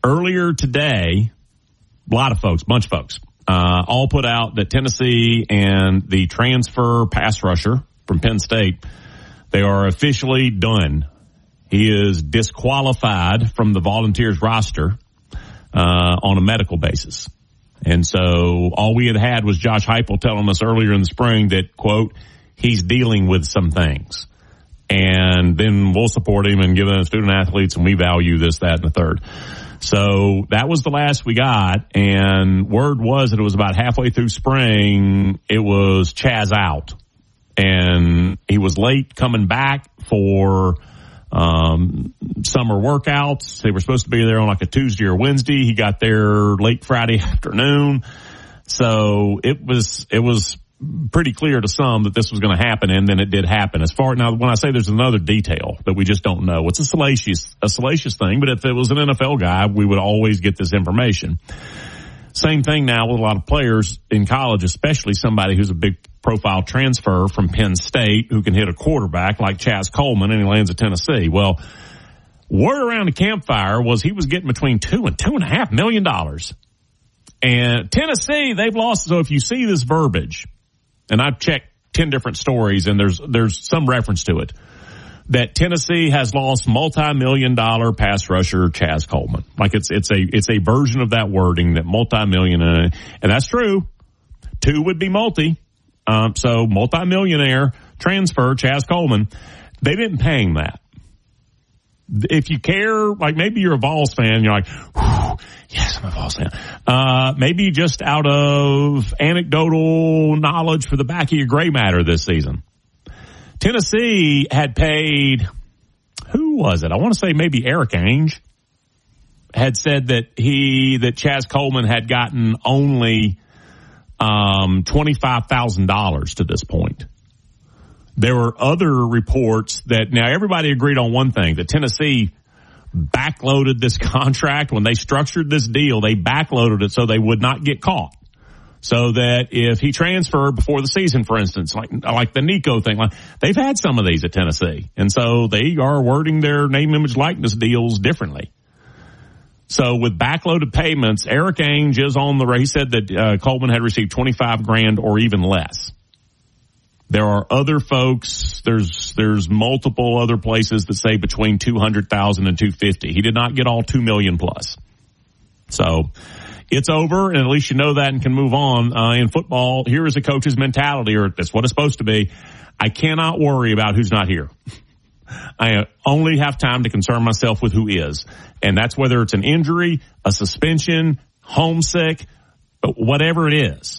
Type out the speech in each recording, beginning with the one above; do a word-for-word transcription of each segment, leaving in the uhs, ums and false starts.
earlier today, a lot of folks, bunch of folks, uh, all put out that Tennessee and the transfer pass rusher from Penn State, they are officially done. He is disqualified from the Volunteers roster uh, on a medical basis. And so all we had had was Josh Heupel telling us earlier in the spring that, quote, he's dealing with some things. And then we'll support him and give them student athletes, and we value this, that, and the third. So that was the last we got, and word was that it was about halfway through spring, it was Chaz out. And he was late coming back for um summer workouts. They were supposed to be there on like a Tuesday or Wednesday. He got there late Friday afternoon. So it was it was pretty clear to some that this was going to happen, and then it did happen. As far now, when I say there's another detail that we just don't know, it's a salacious a salacious thing. But if it was an N F L guy, we would always get this information. Same thing now with a lot of players in college, especially somebody who's a big profile transfer from Penn State who can hit a quarterback like Chaz Coleman, and he lands at Tennessee. Well, word around the campfire was he was getting between two and two and a half million dollars. And Tennessee, they've lost. So if you see this verbiage, and I've checked ten different stories, and there's there's some reference to it, that Tennessee has lost multi-million dollar pass rusher Chaz Coleman. Like it's it's a it's a version of that wording, that multi-million, uh, and that's true. Two would be multi. Um, so multi-millionaire transfer Chaz Coleman. They didn't pay him that. If you care, like maybe you're a Vols fan, you're like, yes, I'm a Vols fan. Uh, maybe just out of anecdotal knowledge for the back of your gray matter this season. Tennessee had paid, who was it? I want to say maybe Eric Ainge had said that he, that Chaz Coleman had gotten only um, twenty-five thousand dollars to this point. There were other reports that, now everybody agreed on one thing, that Tennessee backloaded this contract. When they structured this deal, they backloaded it so they would not get caught. So that if he transferred before the season, for instance, like like the Nico thing, like they've had some of these at Tennessee. And so they are wording their name, image, likeness deals differently. So with backloaded payments, Eric Ainge is on the, he said that uh, Coleman had received twenty-five grand or even less. There are other folks, there's there's multiple other places that say between two hundred thousand and two hundred fifty. He did not get all two million plus. So it's over, and at least you know that and can move on. Uh, in football, here is a coach's mentality, or that's what it's supposed to be. I cannot worry about who's not here. I only have time to concern myself with who is. And that's whether it's an injury, a suspension, homesick, whatever it is.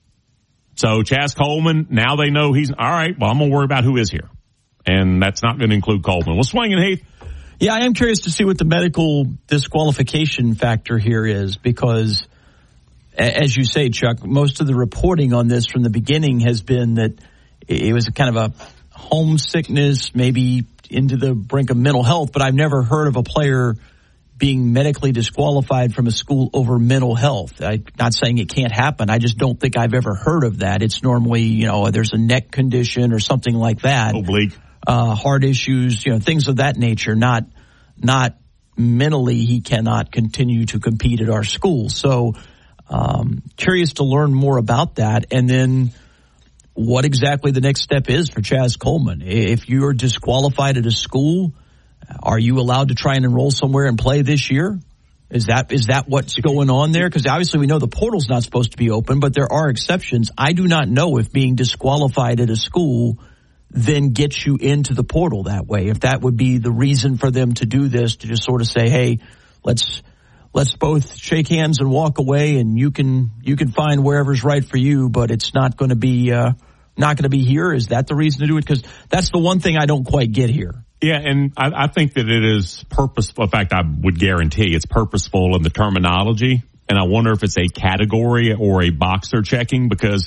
So Chaz Coleman, now they know he's, all right, well, I'm going to worry about who is here. And that's not going to include Coleman. Well, swing it, Heath. Yeah, I am curious to see what the medical disqualification factor here is, because, as you say, Chuck, most of the reporting on this from the beginning has been that it was kind of a homesickness, maybe into the brink of mental health, but I've never heard of a player being medically disqualified from a school over mental health. I'm not saying it can't happen. I just don't think I've ever heard of that. It's normally, you know, there's a neck condition or something like that. Oblique. Uh, heart issues, you know, things of that nature, not, not mentally he cannot continue to compete at our school. So, um, curious to learn more about that. And then what exactly the next step is for Chaz Coleman. If you're disqualified at a school, are you allowed to try and enroll somewhere and play this year? Is that, is that what's going on there? Because obviously we know the portal's not supposed to be open, but there are exceptions. I do not know if being disqualified at a school then gets you into the portal that way. If that would be the reason for them to do this, to just sort of say, hey, let's let's both shake hands and walk away, and you can you can find wherever's right for you, but it's not going to be uh, not going to be here. Is that the reason to do it? Because that's the one thing I don't quite get here. Yeah, and I, I think that it is purposeful. In fact, I would guarantee it's purposeful in the terminology, and I wonder if it's a category or a box they're checking, because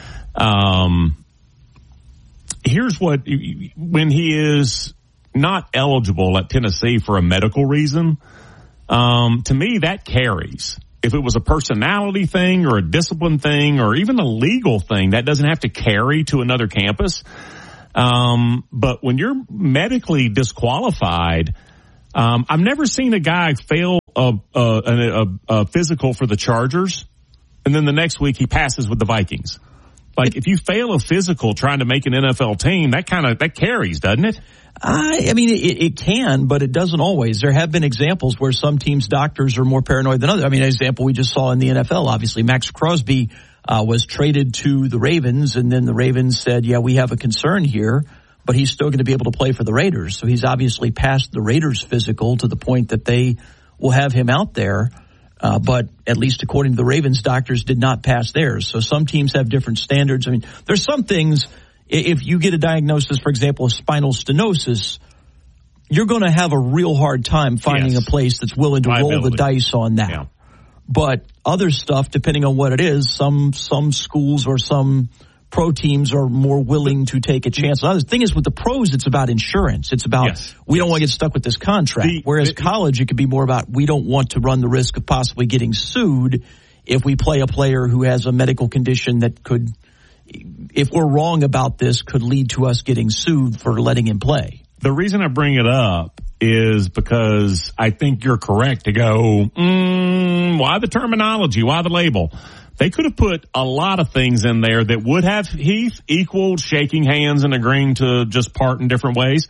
um, here's what, when he is not eligible at Tennessee for a medical reason, um, to me that carries. If it was a personality thing or a discipline thing or even a legal thing, that doesn't have to carry to another campus. Um, but when you're medically disqualified, um, I've never seen a guy fail a, a, a, a physical for the Chargers, and then the next week he passes with the Vikings. Like, if you fail a physical trying to make an N F L team, that kind of, that carries, doesn't it? I, I mean, it, it can, but it doesn't always. There have been examples where some teams' doctors are more paranoid than others. I mean, an example we just saw in the N F L, obviously, Max Crosby uh, was traded to the Ravens, and then the Ravens said, yeah, we have a concern here, but he's still going to be able to play for the Raiders. So he's obviously passed the Raiders physical to the point that they will have him out there. Uh, but at least according to the Ravens, doctors did not pass theirs. So some teams have different standards. I mean, there's some things, if you get a diagnosis, for example, of spinal stenosis, you're going to have a real hard time finding yes. a place that's willing to Liability. roll the dice on that. Yeah. But other stuff, depending on what it is, some some schools or some pro teams are more willing to take a chance. The thing is, with the pros, it's about insurance. It's about, yes. we don't want to get stuck with this contract. The, Whereas the, college, it could be more about, we don't want to run the risk of possibly getting sued if we play a player who has a medical condition that could, if we're wrong about this, could lead to us getting sued for letting him play. The reason I bring it up is because I think you're correct to go, mm, why the terminology? Why the label? They could have put a lot of things in there that would have Heath equaled shaking hands and agreeing to just part in different ways.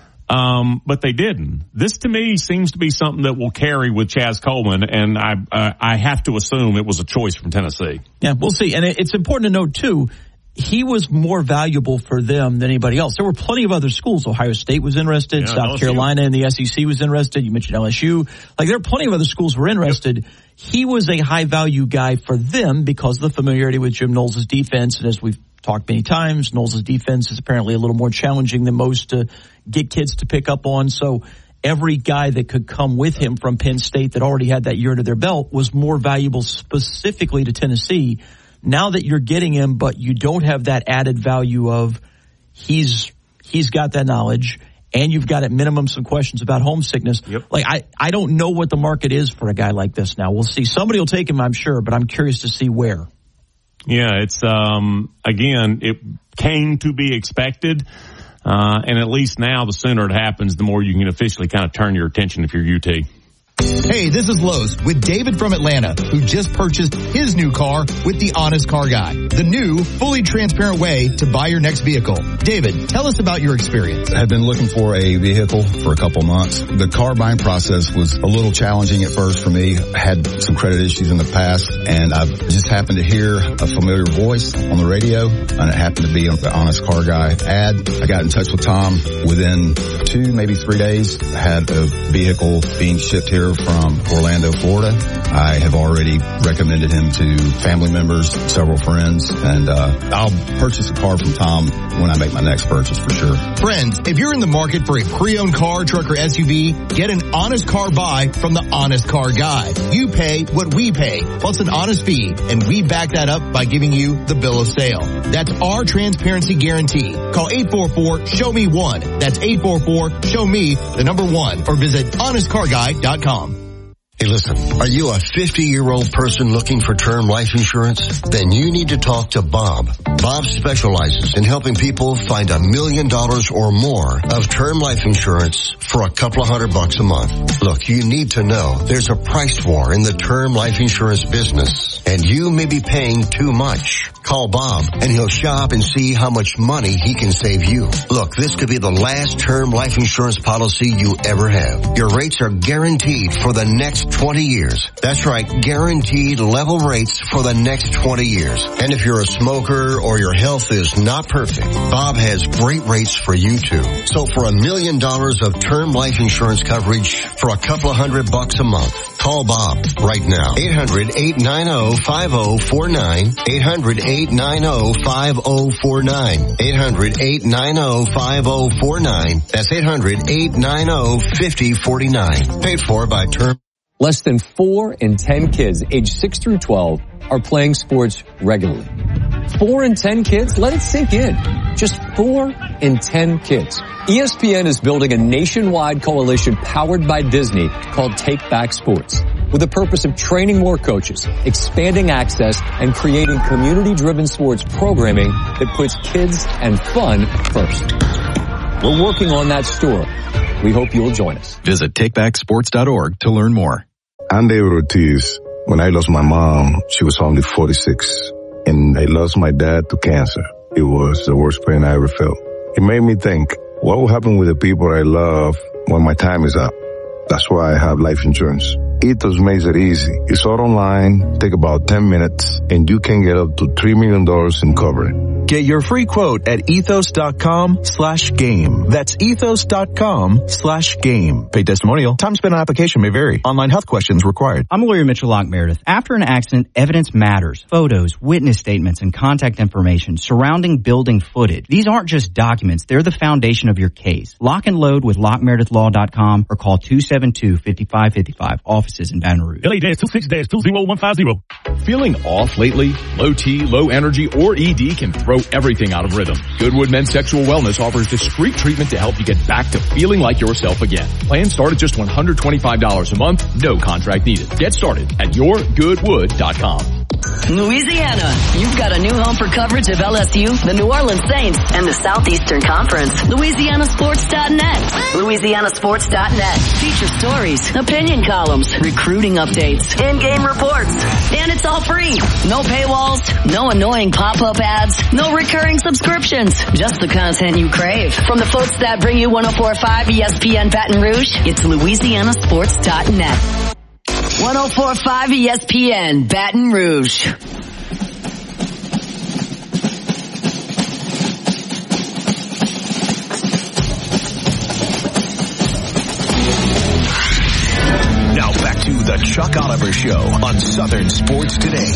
Um, but they didn't. This to me seems to be something that will carry with Chaz Coleman, and I, uh, I have to assume it was a choice from Tennessee. Yeah, we'll see. And it's important to note too, he was more valuable for them than anybody else. There were plenty of other schools. Ohio State was interested. Yeah, South L S U. Carolina and the S E C was interested. You mentioned L S U. Like, there are plenty of other schools who were interested. Yep. He was a high-value guy for them because of the familiarity with Jim Knowles' defense. And as we've talked many times, Knowles' defense is apparently a little more challenging than most to get kids to pick up on. So every guy that could come with him from Penn State that already had that year under their belt was more valuable specifically to Tennessee. Now that you're getting him, but you don't have that added value of he's he's got that knowledge, and you've got at minimum some questions about homesickness. Yep. Like, I, I don't know what the market is for a guy like this now. We'll see. Somebody will take him, I'm sure, but I'm curious to see where. Yeah, it's, um, again, it came to be expected. Uh, and at least now, the sooner it happens, the more you can officially kind of turn your attention if you're U T. Hey, this is Lowe's with David from Atlanta, who just purchased his new car with the Honest Car Guy, the new, fully transparent way to buy your next vehicle. David, tell us about your experience. I had been looking for a vehicle for a couple months. The car buying process was a little challenging at first for me. I had some credit issues in the past, and I just happened to hear a familiar voice on the radio, and it happened to be on the Honest Car Guy ad. I got in touch with Tom. Within two, maybe three days, I had a vehicle being shipped here from Orlando, Florida. I have already recommended him to family members, several friends, and uh I'll purchase a car from Tom when I make my next purchase for sure. Friends, if you're in the market for a pre-owned car, truck, or S U V, get an honest car buy from the Honest Car Guy. You pay what we pay, plus an honest fee, and we back that up by giving you the bill of sale. That's our transparency guarantee. Call eight four four, show me one. That's eight four four, show me the number one, or visit honest car guy dot com. Hey, listen, are you a fifty-year-old person looking for term life insurance? Then you need to talk to Bob. Bob specializes in helping people find a million dollars or more of term life insurance for a couple of hundred bucks a month. Look, you need to know there's a price war in the term life insurance business, and you may be paying too much. Call Bob, and he'll shop and see how much money he can save you. Look, this could be the last term life insurance policy you ever have. Your rates are guaranteed for the next twenty years. That's right, guaranteed level rates for the next twenty years. And if you're a smoker or your health is not perfect, Bob has great rates for you too. So for a million dollars of term life insurance coverage for a couple of hundred bucks a month, call Bob right now. eight hundred, eight nine zero, five zero four nine. eight hundred, eight nine zero, five zero four nine. eight hundred, eight nine zero, five zero four nine. That's eight hundred, eight nine zero, five zero four nine. Paid for by Term. Less than four in ten kids aged six through twelve are playing sports regularly. Four in ten kids? Let it sink in. Just four in ten kids. E S P N is building a nationwide coalition powered by Disney called Take Back Sports, with the purpose of training more coaches, expanding access, and creating community-driven sports programming that puts kids and fun first. We're working on that story. We hope you'll join us. Visit take back sports dot org to learn more. Andy Ortiz, when I lost my mom, she was only forty-six. And I lost my dad to cancer. It was the worst pain I ever felt. It made me think, what will happen with the people I love when my time is up? That's why I have life insurance. Ethos makes it easy. It's all online, take about ten minutes, and you can get up to three million dollars in coverage. Get your free quote at ethos.com slash game. That's ethos.com slash game. Paid testimonial. Time spent on application may vary. Online health questions required. I'm lawyer Mitchell Locke Meredith. After an accident, evidence matters. Photos, witness statements, and contact information surrounding building footage. These aren't just documents. They're the foundation of your case. Lock and load with lock meredith law dot com or call two seven two, five five five five. Offices in Baton Rouge. L A two six two zero one five zero. Feeling off lately? Low T, low energy, or E D can throw everything out of rhythm. Goodwood Men's Sexual Wellness offers discreet treatment to help you get back to feeling like yourself again. Plans start at just one hundred twenty-five dollars a month. No contract needed. Get started at your goodwood dot com. Louisiana, you've got a new home for coverage of L S U, the New Orleans Saints, and the Southeastern Conference. Louisiana Sports dot net. Louisiana Sports dot net. Feature stories, opinion columns, recruiting updates, in-game reports. And it's all free. No paywalls, no annoying pop-up ads, no recurring subscriptions. Just the content you crave. From the folks that bring you one oh four point five E S P N Baton Rouge, it's Louisiana Sports dot net. one oh four point five E S P N Baton Rouge. Now back to the Chuck Oliver Show on Southern Sports Today.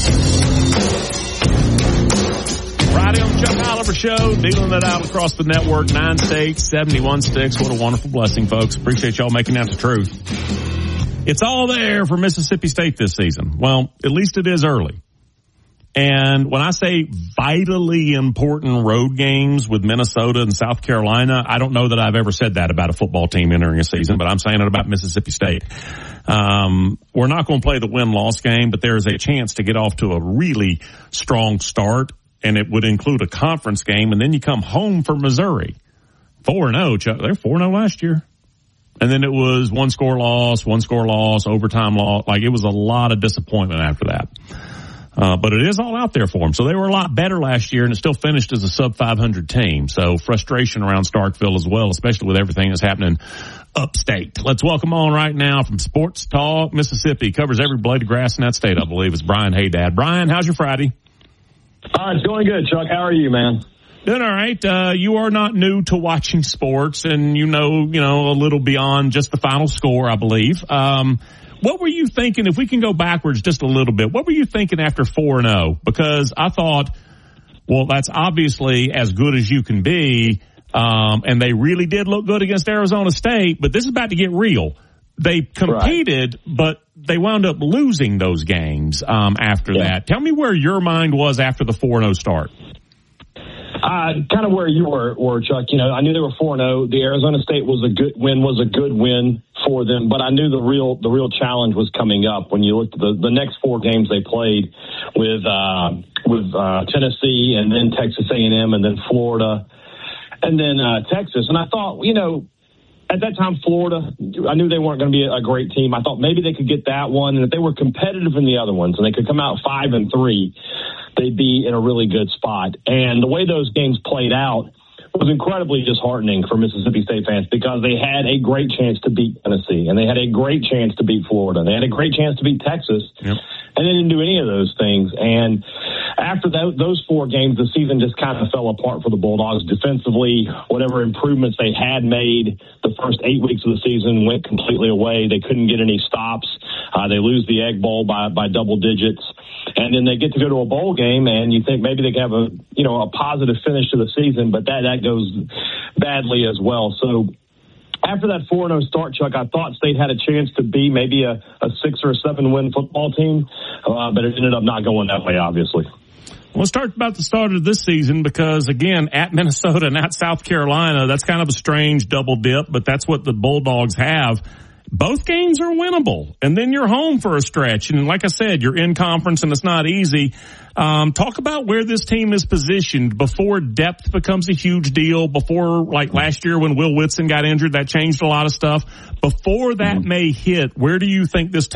Friday on the Chuck Oliver Show, dealing it out across the network, nine states, seventy-one sticks. What a wonderful blessing, folks. Appreciate y'all making that the truth. It's all there for Mississippi State this season. Well, at least it is early. And when I say vitally important road games with Minnesota and South Carolina, I don't know that I've ever said that about a football team entering a season, but I'm saying it about Mississippi State. Um, we're not going to play the win-loss game, but there's a chance to get off to a really strong start, and it would include a conference game, and then you come home for Missouri. four and oh, Chuck. They're four and oh last year. And then it was one score loss, one score loss, overtime loss. Like, it was a lot of disappointment after that. Uh, but it is all out there for them. So they were a lot better last year, and it still finished as a sub five hundred team. So frustration around Starkville as well, especially with everything that's happening upstate. Let's welcome on right now from Sports Talk Mississippi. Covers every blade of grass in that state, I believe. It's Brian Haydad. Brian, how's your Friday? Uh, it's going good, Chuck. How are you, man? Doing all right. Uh, you are not new to watching sports, and you know, you know, a little beyond just the final score, I believe. Um, what were you thinking, if we can go backwards just a little bit, what were you thinking after four and oh? Because I thought, well, that's obviously as good as you can be, um, and they really did look good against Arizona State, but this is about to get real. They competed, right, but they wound up losing those games um, after yeah. that. Tell me where your mind was after the four and oh start. Uh, kind of where you were, were, Chuck. You know, I knew they were four and oh. The Arizona State was a good win, was a good win for them, but I knew the real the real challenge was coming up when you looked at the, the next four games they played with uh, with uh, Tennessee and then Texas A and M and then Florida and then uh, Texas. And I thought, you know, at that time, Florida, I knew they weren't going to be a great team. I thought maybe they could get that one, and if they were competitive in the other ones and they could come out five and three, they'd be in a really good spot. And the way those games played out was incredibly disheartening for Mississippi State fans because they had a great chance to beat Tennessee, and they had a great chance to beat Florida. They had a great chance to beat Texas, yep. and they didn't do any of those things. And after that, those four games, the season just kind of fell apart for the Bulldogs defensively. Whatever improvements they had made the first eight weeks of the season went completely away. They couldn't get any stops. Uh, they lose the Egg Bowl by, by double digits. And then they get to go to a bowl game, and you think maybe they can have a, you know, a positive finish to the season, but that, that goes badly as well. So after that four and oh start, Chuck, I thought State had a chance to be maybe a, a six or a seven win football team, uh, but it ended up not going that way, obviously. Well, let's start about the start of this season because, again, at Minnesota and at South Carolina, that's kind of a strange double dip, but that's what the Bulldogs have. Both games are winnable, and then you're home for a stretch. And like I said, you're in conference, and it's not easy. Um, talk about where this team is positioned before depth becomes a huge deal, before, like last year when Will Whitson got injured, that changed a lot of stuff. Before that may hit, where do you think this